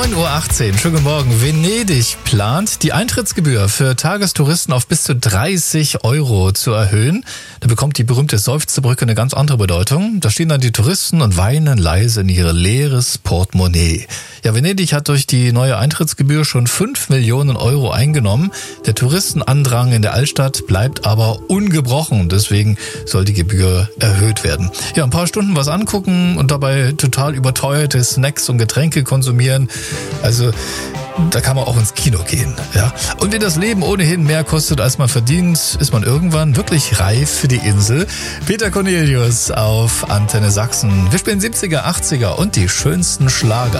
9:18 Uhr, schönen guten Morgen. Venedig plant, die Eintrittsgebühr für Tagestouristen auf bis zu 30 € zu erhöhen. Da bekommt die berühmte Seufzerbrücke eine ganz andere Bedeutung. Da stehen dann die Touristen und weinen leise in ihr leeres Portemonnaie. Ja, Venedig hat durch die neue Eintrittsgebühr schon 5 Millionen € eingenommen. Der Touristenandrang in der Altstadt bleibt aber ungebrochen. Deswegen soll die Gebühr erhöht werden. Ja, ein paar Stunden was angucken und dabei total überteuerte Snacks und Getränke konsumieren. Also da kann man auch ins Kino gehen. Ja. Und wenn das Leben ohnehin mehr kostet, als man verdient, ist man irgendwann wirklich reif für die Insel. Peter Cornelius auf Antenne Sachsen. Wir spielen 70er, 80er und die schönsten Schlager.